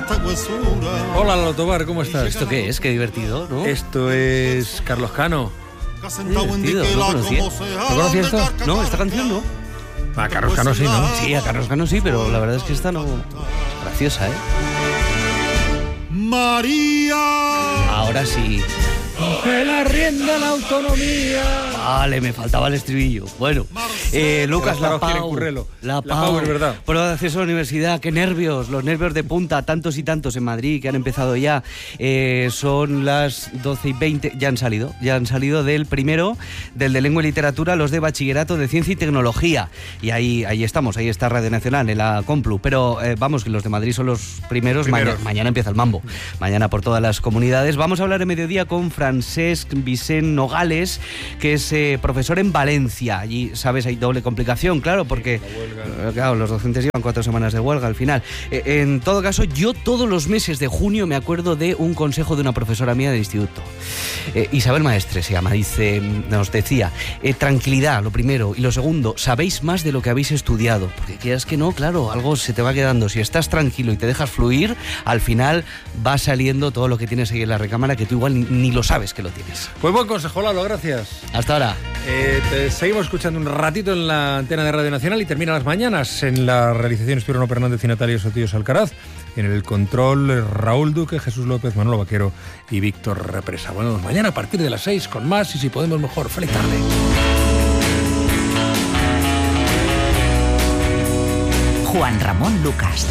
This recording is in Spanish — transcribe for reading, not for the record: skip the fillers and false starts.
Hola, Lalo Tobar, ¿cómo estás? ¿Esto qué es? Qué divertido, ¿no? Esto es Carlos Cano. Divertido, no conocía. ¿No conocías esto? No, esta canción no. A Carlos Cano sí, ¿no? Sí, a Carlos Cano sí, pero la verdad es que esta no... Graciosa, ¿eh? María. Ahora sí. ¡Que la rienda la autonomía! Vale, me faltaba el estribillo. Bueno, Lucas, Los la parados quieren Pau, currelo. la La Pau, es verdad. Prueba de acceso a la universidad, qué nervios, los nervios de punta, tantos y tantos en Madrid que han empezado ya. Son las 12:20, ya han salido del primero, del de Lengua y Literatura, los de Bachillerato de Ciencia y Tecnología. Y ahí estamos, ahí está Radio Nacional, en la Complu. Pero vamos, que los de Madrid son los primeros. Mañana empieza el mambo. Mañana por todas las comunidades. Vamos a hablar en mediodía con Francesc Vicent Nogales, que es profesor en Valencia. Allí, sabes, hay doble complicación, claro, porque claro, los docentes llevan 4 semanas de huelga al final. En todo caso, yo todos los meses de junio me acuerdo de un consejo de una profesora mía del instituto. Isabel Maestre se llama, nos decía, tranquilidad, lo primero, y lo segundo, sabéis más de lo que habéis estudiado, porque quieras que no, claro, algo se te va quedando. Si estás tranquilo y te dejas fluir, al final va saliendo todo lo que tienes ahí en la recámara, que tú igual ni lo sabes que lo tienes. Pues buen consejo, Lalo, gracias. Hasta ahora. Te seguimos escuchando un ratito en la antena de Radio Nacional y termina las mañanas. En la realización estuvieron Fernández y Natalia Sotillos Alcaraz. En el control, Raúl Duque, Jesús López, Manolo Vaquero y Víctor Represa. Bueno, mañana a partir de las 6 con más y si podemos mejor. ¡Feliz tarde! Juan Ramón Lucas.